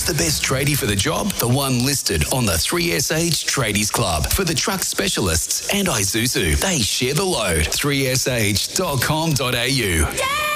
the best tradie for the job? The one listed on the 3SH Tradies Club. For the truck specialists and Isuzu, they share the load. 3sh.com.au. Yeah!